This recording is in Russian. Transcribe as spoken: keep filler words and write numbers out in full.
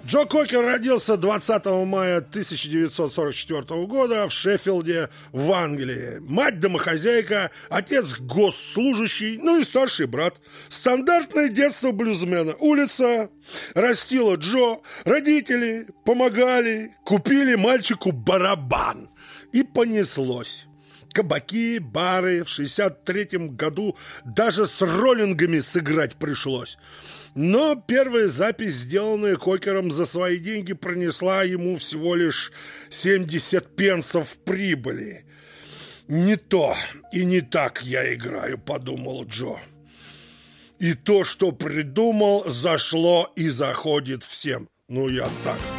Джо Кокер родился двадцатого мая тысяча девятьсот сорок четвёртого года в Шеффилде, в Англии. Мать домохозяйка, отец госслужащий, ну и старший брат. Стандартное детство блюзмена. Улица, растила Джо, родители помогали, купили мальчику барабан. И понеслось. Кабаки, бары. В шестьдесят третьем году даже с роллингами сыграть пришлось. Но первая запись, сделанная Кокером за свои деньги, принесла ему всего лишь семьдесят пенсов прибыли. «Не то и не так я играю», — подумал Джо. И то, что придумал, зашло и заходит всем. Ну, я так